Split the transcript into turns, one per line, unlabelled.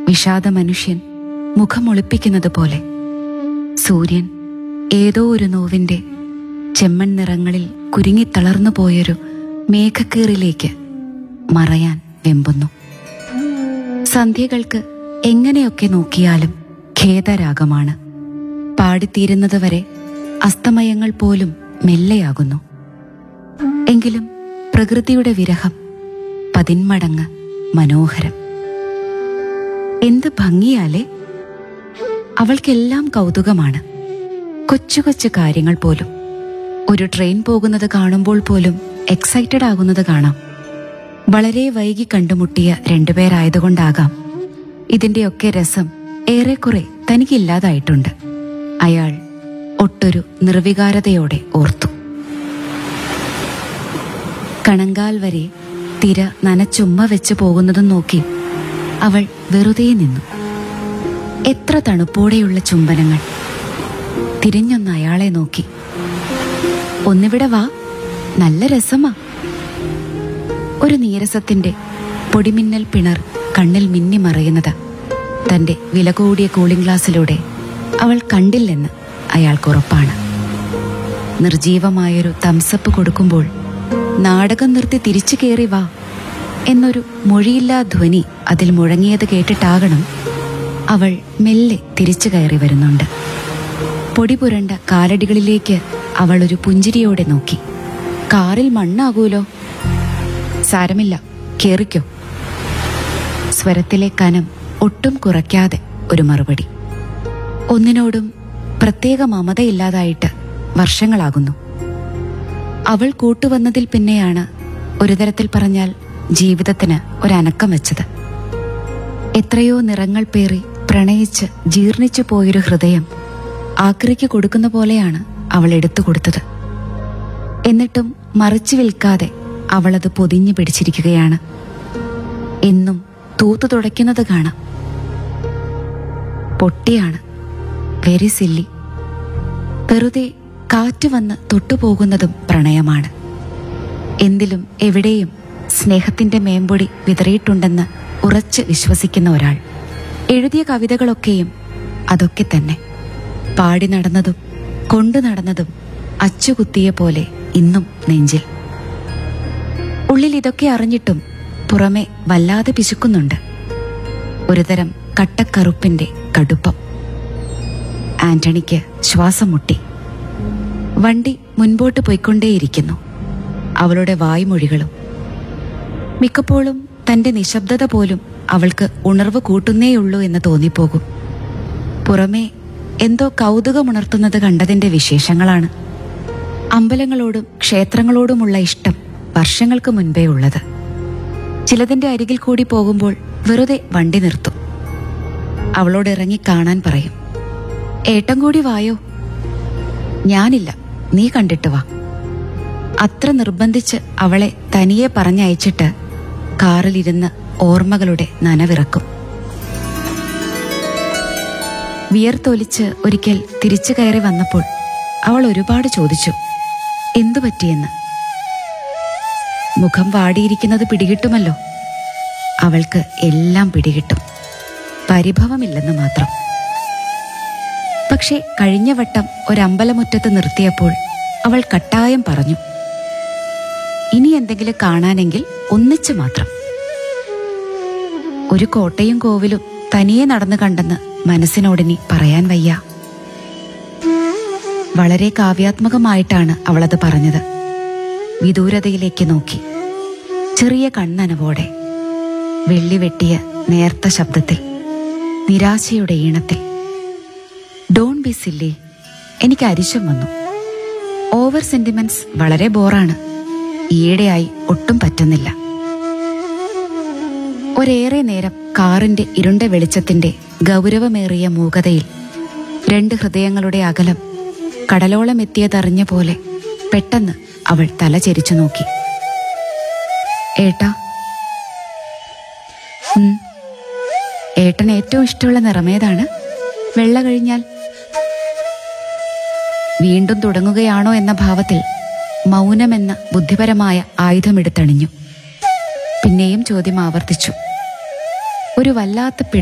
വിഷാദ മനുഷ്യൻ മുഖമൊളിപ്പിക്കുന്നത് പോലെ സൂര്യൻ ഏതോ ഒരു നോവിന്റെ ചെമ്മൺ നിറങ്ങളിൽ കുരുങ്ങിത്തളർന്നു പോയൊരു മേഘക്കീറിലേക്ക് മറയാൻ വെമ്പുന്നു. സന്ധ്യകൾക്ക് എങ്ങനെയൊക്കെ നോക്കിയാലും ഖേദരാഗമാണ്. പാടിത്തീരുന്നതുവരെ അസ്തമയങ്ങൾ പോലും മെല്ലെയാകുന്നു. എങ്കിലും പ്രകൃതിയുടെ വിരഹം പതിന്മടങ്ങ് മനോഹരം. എന്ത് ഭംഗിയാലേ! അവൾക്കെല്ലാം കൗതുകമാണ്. കൊച്ചു കൊച്ചു കാര്യങ്ങൾ പോലും. ഒരു ട്രെയിൻ പോകുന്നത് കാണുമ്പോൾ പോലും എക്സൈറ്റഡ് ആകുന്നത് കാണാം. വളരെ വൈകി കണ്ടുമുട്ടിയ രണ്ടുപേരായതുകൊണ്ടാകാം ഇതിന്റെയൊക്കെ രസം ഏറെക്കുറെ തനിക്കില്ലാതായിട്ടുണ്ട്. അയാൾ ഒട്ടൊരു നിർവികാരതയോടെ ഓർത്തു. കണങ്കാൽ വരെ തിര നനച്ചുമ്മ വെച്ച് പോകുന്നതും നോക്കി അവൾ വെറുതെ നിന്നു. എത്ര തണുപ്പോടെയുള്ള ചുംബനങ്ങൾ! തിരിഞ്ഞൊന്ന് അയാളെ നോക്കി. ഒന്നിവിടെ വാ, നല്ല രസമാ. ഒരു നീരസത്തിന്റെ പൊടിമിന്നൽ പിണർ കണ്ണിൽ മിന്നി മറയുന്നത് തന്റെ വില കൂടിയ കൂളിംഗ് ഗ്ലാസ്സിലൂടെ അവൾ കണ്ടില്ലെന്ന് അയാൾക്കുറപ്പാണ്. നിർജീവമായൊരു തംസപ്പ് കൊടുക്കുമ്പോൾ നാടകം നിർത്തി തിരിച്ചു കയറി വാ എന്നൊരു മൊഴിയില്ലാ ധ്വനി അതിൽ മുഴങ്ങിയത് കേട്ടിട്ടാകണം അവൾ മെല്ലെ തിരിച്ചു കയറി വരുന്നുണ്ട്. പൊടി പുരണ്ട കാലടികളിലേക്ക് അവൾ ഒരു പുഞ്ചിരിയോടെ നോക്കി. കാറിൽ മണ്ണാകൂലോ? സാരമില്ല, കേറിക്കോ. സ്വരത്തിലെ കനം ഒട്ടും കുറയ്ക്കാതെ ഒരു മറുപടി. ഒന്നിനോടും പ്രത്യേക മമതയില്ലാതായിട്ട് വർഷങ്ങളാകുന്നു. അവൾ കൂട്ടുവന്നതിൽ പിന്നെയാണ് ഒരു തരത്തിൽ പറഞ്ഞാൽ ജീവിതത്തിന് ഒരനക്കം വെച്ചത്. എത്രയോ നിറങ്ങൾ പേറി പ്രണയിച്ച് ജീർണിച്ചു പോയൊരു ഹൃദയം ആക്രിക്ക് കൊടുക്കുന്ന പോലെയാണ് അവൾ എടുത്തു കൊടുത്തത്. എന്നിട്ടും മറിച്ചു വിൽക്കാതെ അവളത് പൊതിഞ്ഞു പിടിച്ചിരിക്കുകയാണ്. എന്നും തൂത്തു തുടയ്ക്കുന്നത് കാണാം. പൊട്ടിയാണ്, വെരി സില്ലി. വെറുതെ കാറ്റ് വന്ന് തൊട്ടുപോകുന്നതും പ്രണയമാണ്. എന്തിലും എവിടെയും സ്നേഹത്തിന്റെ മേമ്പൊടി വിതറിയിട്ടുണ്ടെന്ന് ഉറച്ച് വിശ്വസിക്കുന്ന ഒരാൾ. എഴുതിയ കവിതകളൊക്കെയും അതൊക്കെ തന്നെ. പാടി നടന്നതും കൊണ്ടു നടന്നതും അച്ചുകുത്തിയ പോലെ ഇന്നും നെഞ്ചിൽ. ഉള്ളിൽ ഇതൊക്കെ അറിഞ്ഞിട്ടും പുറമെ വല്ലാതെ പിശുക്കുന്നുണ്ട്. ഒരുതരം കട്ടക്കറുപ്പിന്റെ കടുപ്പം. ആന്റണിക്ക് ശ്വാസം മുട്ടി. വണ്ടി മുൻപോട്ട് പോയിക്കൊണ്ടേയിരിക്കുന്നു. അവളുടെ വായ്മൊഴികളും. മിക്കപ്പോഴും തന്റെ നിശബ്ദത പോലും അവൾക്ക് ഉണർവ് കൂട്ടുന്നേയുള്ളൂ എന്ന് തോന്നിപ്പോകും. പുറമേ എന്തോ കൗതുകമുണർത്തുന്നത് കണ്ടതിന്റെ വിശേഷങ്ങളാണ്. അമ്പലങ്ങളോടും ക്ഷേത്രങ്ങളോടുമുള്ള ഇഷ്ടം വർഷങ്ങൾക്ക് മുൻപേ ഉള്ളത്. ചിലതിന്റെ അരികിൽ കൂടി പോകുമ്പോൾ വെറുതെ വണ്ടി നിർത്തും. അവളോട് ഇറങ്ങി കാണാൻ പറയും. ഏട്ടൻ കൂടി വായോ? ഞാനില്ല, നീ കണ്ടിട്ട് വാ. അത്ര നിർബന്ധിച്ച് അവളെ തനിയെ പറഞ്ഞയച്ചിട്ട് കാറിലിരുന്ന് ഓർമ്മകളുടെ നനവിറക്കും. വിയർത്തൊലിച്ച് ഒരിക്കൽ തിരിച്ചു കയറി വന്നപ്പോൾ അവൾ ഒരുപാട് ചോദിച്ചു, എന്തു പറ്റിയെന്ന്. മുഖം വാടിയിരിക്കുന്നത് പിടികിട്ടുമല്ലോ. അവൾക്ക് എല്ലാം പിടികിട്ടും, പരിഭവമില്ലെന്ന് മാത്രം. പക്ഷെ കഴിഞ്ഞ വട്ടം ഒരമ്പലമുറ്റത്ത് നിർത്തിയപ്പോൾ അവൾ കട്ടായം പറഞ്ഞു, ഇനി എന്തെങ്കിലും കാണാനെങ്കിൽ ഒന്നിച്ചു മാത്രം. ഒരു കോട്ടയും കോവിലും തനിയെ നടന്നു കണ്ടെന്ന് മനസ്സിനോടിനി പറയാൻ വയ്യ. വളരെ കാവ്യാത്മകമായിട്ടാണ് അവളത് പറഞ്ഞത്. വിദൂരതയിലേക്ക് നോക്കി, ചെറിയ കണ്ണനവോടെ, വെള്ളി വെട്ടിയ നേർത്ത ശബ്ദത്തിൽ, നിരാശയുടെ ഈണത്തിൽ. Don be silly. എനിക്ക് അരിശം വന്നു. ഓവർ സെന്റിമെന്റ്സ് വളരെ ബോറാണ്. ഈയിടെയായി ഒട്ടും പറ്റുന്നില്ല. ഒരേറെ നേരം കാറിന്റെ ഇരുണ്ട വെളിച്ചത്തിന്റെ ഗൗരവമേറിയ മൂകതയിൽ രണ്ട് ഹൃദയങ്ങളുടെ അകലം കടലോളം എത്തിയതറിഞ്ഞ പോലെ പെട്ടെന്ന് അവൾ തല ചെരിച്ചു നോക്കി. ഏട്ടാ. ഏട്ടന് ഏറ്റവും ഇഷ്ടമുള്ള നിറമേതാണ്? വെള്ള കഴിഞ്ഞാൽ? വീണ്ടും തുടങ്ങുകയാണോ എന്ന ഭാവത്തിൽ മൗനമെന്ന ബുദ്ധിപരമായ ആയുധമെടുത്തണിഞ്ഞു. പിന്നെയും ചോദ്യം ആവർത്തിച്ചു. ഒരു വല്ലാത്ത